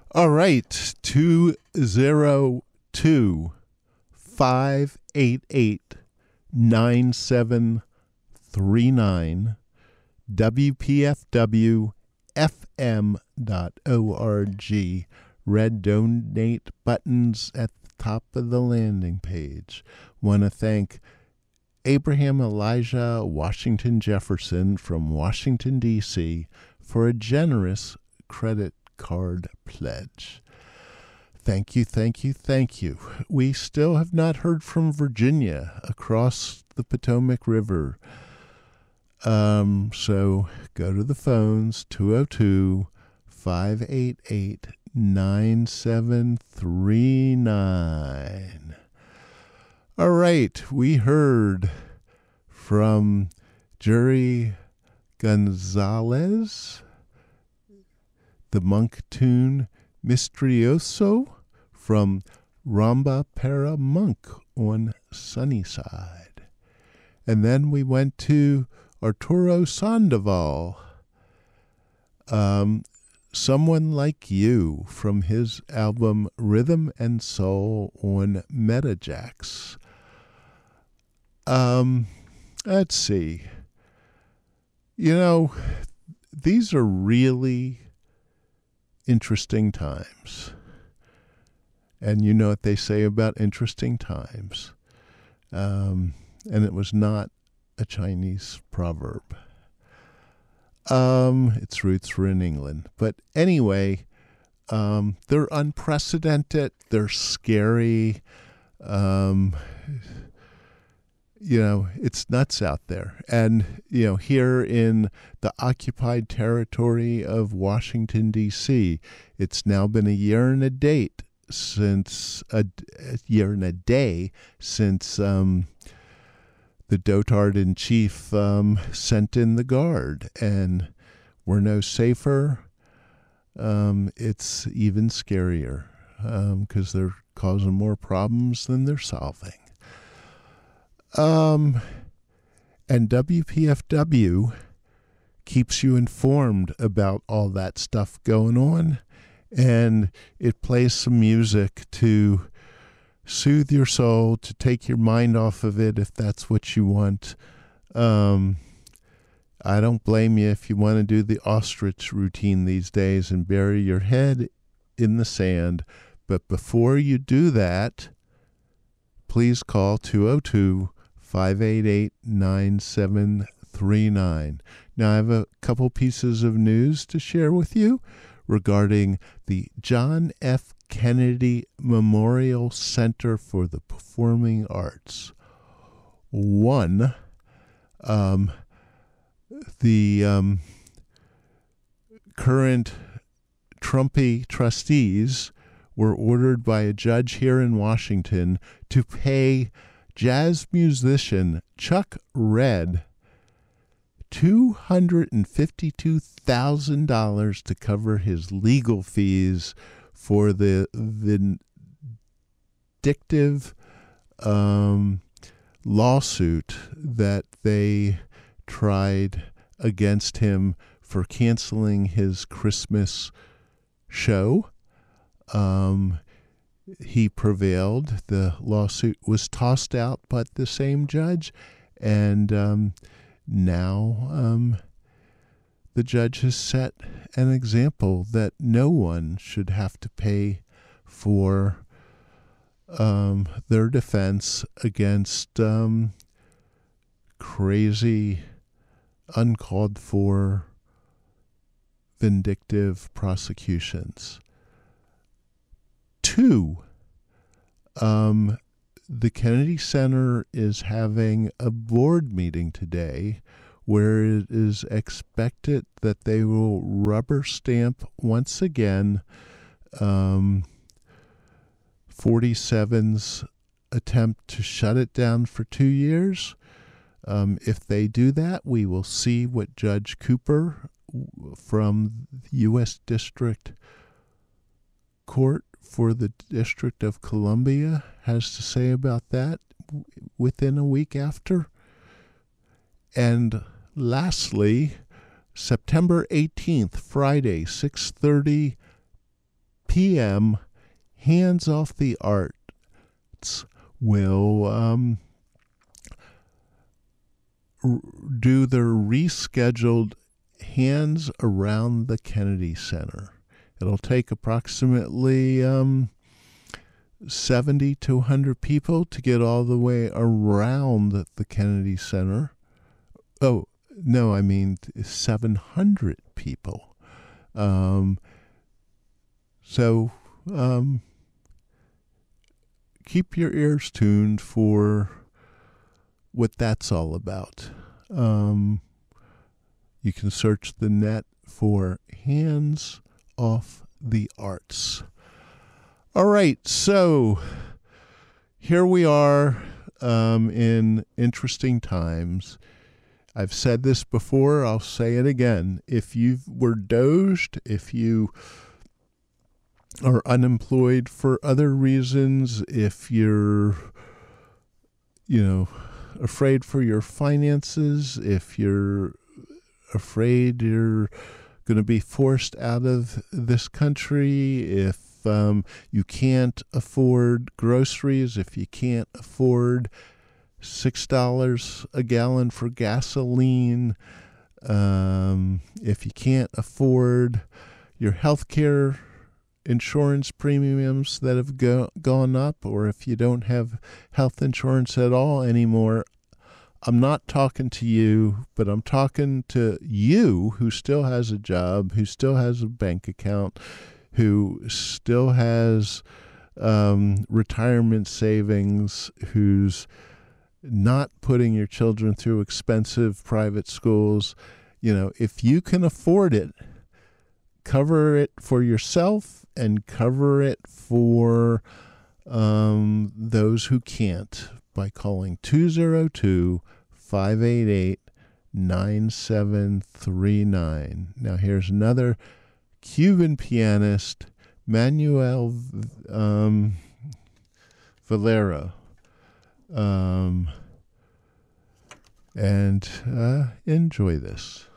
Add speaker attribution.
Speaker 1: All right, 202-588-9739, WPFWFM.org. Red donate buttons at the top of the landing page. Want to thank Abraham Elijah Washington Jefferson from Washington, D.C. for a generous credit card pledge. Thank you, thank you, thank you. We still have not heard from Virginia across the Potomac River. So go to the phones, 202-588-9739. All right, we heard from Jerry Gonzalez, the monk tune Misterioso from Ramba Para Monk on Sunnyside. And then we went to Arturo Sandoval, Someone Like You, from his album Rhythm and Soul on Metajax. Let's see. You know, these are really interesting times. And you know what they say about interesting times. And it was not a Chinese proverb. Its roots were in England. But anyway, they're unprecedented. They're scary. It's nuts out there. And, here in the occupied territory of Washington, D.C., it's now been a year and a day since the dotard in chief sent in the guard, and we're no safer. It's even scarier because they're causing more problems than they're solving. And WPFW keeps you informed about all that stuff going on, and it plays some music to soothe your soul, to take your mind off of it if that's what you want. I don't blame you if you want to do the ostrich routine these days and bury your head in the sand. But before you do that, please call 202-588-9739. Now, I have a couple pieces of news to share with you regarding the John F. Kennedy Memorial Center for the Performing Arts. One, the current Trumpy trustees were ordered by a judge here in Washington to pay jazz musician Chuck Redd $252,000 to cover his legal fees for the vindictive lawsuit that they tried against him for canceling his Christmas show. He prevailed. The lawsuit was tossed out by the same judge, and now the judge has set an example that no one should have to pay for their defense against crazy, uncalled for, vindictive prosecutions. Two, the Kennedy Center is having a board meeting today where it is expected that they will rubber stamp once again 47's attempt to shut it down for 2 years. If they do that, we will see what Judge Cooper from the U.S. District Court for the District of Columbia has to say about that within a week after. And lastly, September 18th, Friday, 6:30 p.m., Hands Off the Arts will do their rescheduled Hands Around the Kennedy Center. It'll take approximately 70 to 100 people to get all the way around the Kennedy Center. Oh, no, I mean 700 people. So keep your ears tuned for what that's all about. You can search the net for Hands Off the Arts. All right, so here we are in interesting times. I've said this before, I'll say it again. If you were doged, if you are unemployed for other reasons, if you're, afraid for your finances, if you're afraid you're going to be forced out of this country, if you can't afford groceries, if you can't afford $6 a gallon for gasoline, if you can't afford your health care insurance premiums that have gone up, or if you don't have health insurance at all anymore, I'm not talking to you, but I'm talking to you who still has a job, who still has a bank account, who still has retirement savings, who's not putting your children through expensive private schools. If you can afford it, cover it for yourself and cover it for those who can't by calling 202-588-9739. Now here's another Cuban pianist, Manuel Valera. And enjoy this.